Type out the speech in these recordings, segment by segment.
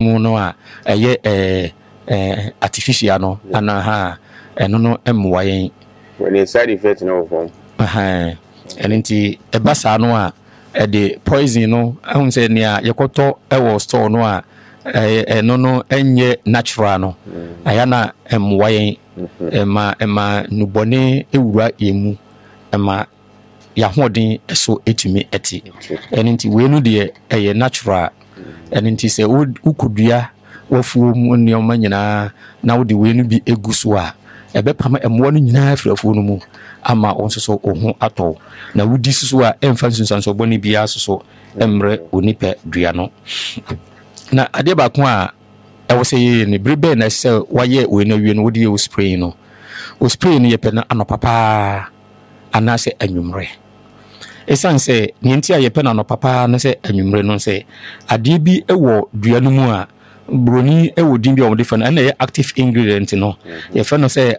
mu no a ɛyɛ artificial no ana ha ɛno no ɛmmoa yɛn when the side effect no form ɛno nti ɛba saa no a ɛde poison no ahun sɛ nea yɛkɔtɔ ɛwɔ store no a ɛno no ɛnyɛ natural no aya na ɛmmoa yɛn ɛma nubɔne ewura yɛn mu ɛma yahoɔden ɛso etumi ɛte ɛno nti wei no deɛ ɛyɛ natural ɛno nti sɛ wokɔdua wafuo mu nneɛma nyinaa na wode wei no bi egu so a ɛbɛpam ɛmmoa no nyinaa firi afuo no mu ama wo nso so wo ho atɔ na wodi so a ɛmfa nsunsuansɔbɔ no biara so ɛmmerɛ onipa dua no na adeɛ baako a ɛwɔ sɛ yɛyɛ ne bere bɛɛ na sɛ wayɛ wei no awie no wode yɛ wo spray no wo spray no yɛpɛ no anɔpa paa anaasɛ anwummerɛ ɛsiane sɛ neɛ nti a yɛpɛ no anɔpa paa na sɛ anwummerɛ no sɛ adeɛ bi ɛwɔ dua no mu a broni ɛwɔ din bi a wɔde fɛ no ɛna ɛyɛ active ingredient no yɛfɛ no sɛ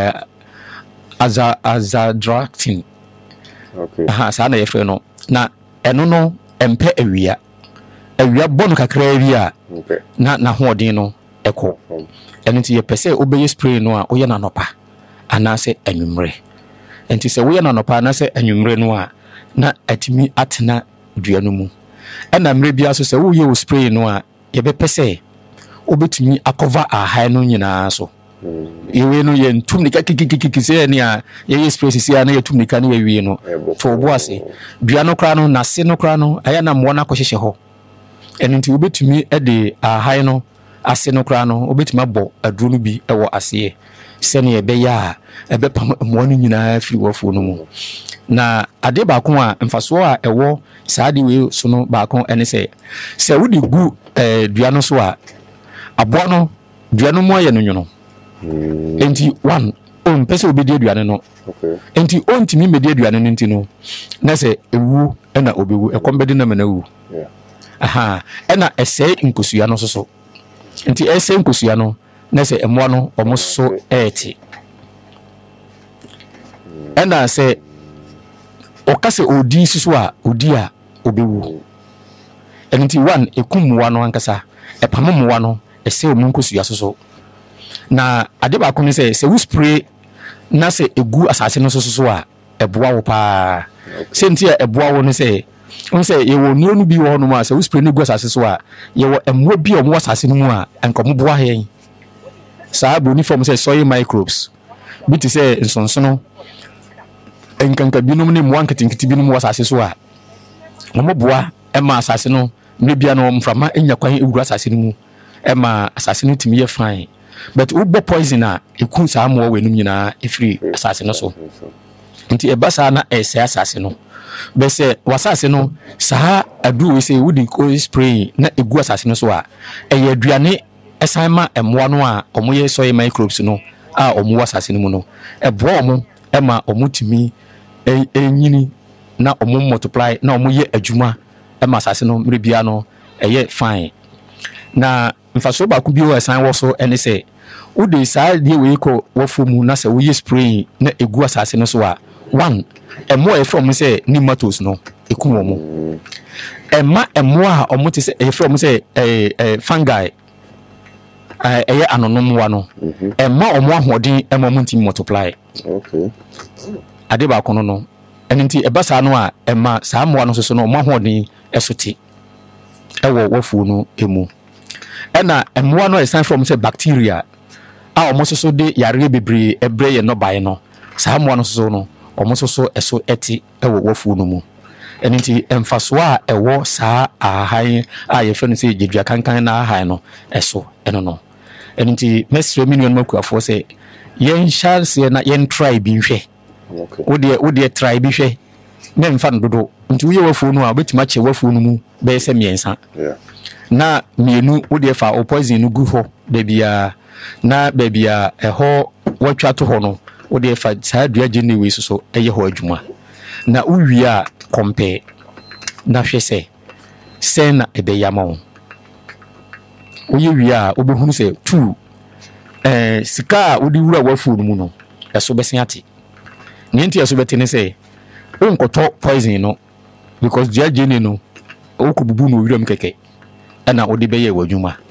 azadractin saa na yɛfɛ no na ɛno no ɛmpɛ awia bɔ no kakra bi a na n'ahoɔden no ɛkɔ ɛno nti yɛpɛ sɛ wobɛyɛ spray no a woyɛ no anɔpa anaasɛ anwummerɛ nti sɛ woyɛ no anɔpa anaasɛ anwummerɛ no a na atumi atena dua no mu ɛna mmerɛ biara so sɛ woyɛ wo spray no a yɛbɛpɛ sɛ wobɛtumi akɔva ahae no nyinaa so yɛwei no yɛntum nika kikikiki sɛ ne a yɛyɛ spray sisi a na yɛtum nika ne yɛwie no fa wo ase dua no koraa no nase no koraa no ɛyɛ na mmoa no akɔhyehyɛ hɔ ɛno nti wobɛtumi de ahae no ase no koraa no wobɛtumi abɔ aduro no bi ɛwɔ aseɛ sɛne ɛbɛyɛ a ɛbɛpam mmoa no nyinaa firi wafuo no mu na adeɛ baako a mfasoɔ a ɛwɔ saa de wei so no baako ɛne sɛ wode gu dua no so a aboa no dua no mu ayɛ no nwono enti one ɔmpɛ sɛ obɛdi aduane no enti ɔntumi mmɛdi aduane no nti no na sɛ ɛwu ɛna obɛwu ɛkɔm bɛde na ma no awu ɛna ɛsɛe nkosua no so nti ɛsɛe nkosua no na sɛ ɛmmoa no ɔmo so ɛɛte ɛna sɛ ɔka sɛ ɔdi so a ɔdi a obɛwu ɛno nti one ɛkum mmoa no ankasa ɛpam mmoa no ɛsɛ ɔmo nkosua so na ade baako ne sɛ wo spray na sɛ egu asase no so a ɛboa wo paa sɛ nti a ɛboa wo ne sɛ on sɛ yɛwɔ nnuro no bi wɔ hɔ no a sɛ wo spray no gu asase so a yɛwɔ mmoa bi a ɔmo wɔ asase no mu a anka ɔmo boa yɛn saa broni fam sɛ soil microbes bi te sɛ nsonsono nkanka binom ne mmoa nketenkete binom wɔ asase so a ɔmo boa ɛma asase no mmere bia no mframa nya kwan ewura asase no mu ɛma asase no tumi yɛ fine but wobɔ poison a ɛku saa mmoa wɔ enum nyinaa efiri asase no so nti ɛba saa na ɛsɛ asase no bɛsɛ wasase no saa aduru wei sɛ wodi ko spray na egu asase no so a ɛyɛ aduane ɛsan ma mmoa no a ɔmo yɛ soil microbes no a ɔmo wɔ asase no mu no ɛboa ɔmo ɛma ɔmo tumi ɛnyini na ɔmo multiply na ɔmo yɛ adwuma ɛma asase no mmere bia no ɛyɛ fine na mfaso baako bi wɔ ɛsan wɔ so ɛne sɛ wode saa deɛ wei kɔ wɔfo mu na sɛ woyɛ spray na egu asase no so a one ɛmmoa ɛfrɛ ɔmo sɛ nematodes no ɛkum wɔ mo ɛma ɛmmoa a ɔmo te sɛ ɛfrɛ ɔmo sɛ fungi ɛyɛ anonommoa no ɛma ɔmo ahoɔden ɛma ɔmo ntimi multiply ade baako no ɛno nti ɛba saa no a ɛma saa mmoa no so no ɔmo ahoɔden ɛso te ɛwɔ wɔfuo no emu ɛna mmoa no ɛsan frɛ ɔmo sɛ bacteria a ɔmo so de yareɛ bebree ɛbrɛ yɛ nnɔbae no saa mmoa no so no ɔmo so ɛso ɛte ɛwɔ wɔfuo no mu ɛno nti mfasoɔ a ɛwɔ saa ahahan a yɛfrɛ no sɛ gyedua kankan na ahahan no ɛso ɛno no ɛno nti mɛsrɛ me nuanom akuafoɔ sɛ yɛnhyɛ aseɛ na yɛntry bi nhwɛ wodeɛ try bi hwɛ na mfa no dodo nti woyɛ wafuo no a wobɛtumi akyɛ wafuo no mu bɛyɛ sɛ mmiɛnsa na mmienu wodeɛ fa o poison no gu hɔ baabiaa na baabia ɛhɔ watwa to hɔ no wodeɛ fa saa dua gyene wei so ɛyɛ hɔ adwuma na wowie a compare na hwɛ sɛ na ɛbɛyɛ ama wo woyɛ wie a wobɛhunu sɛ two sika a wode wura wafuo no mu no ɛso bɛsen ate ne nti ɛso bɛte ne sɛ wonkɔtɔ poison no because dua gyene no wokɔbubu no wiram kɛkɛ ɛna wode bɛyɛ w'adwuma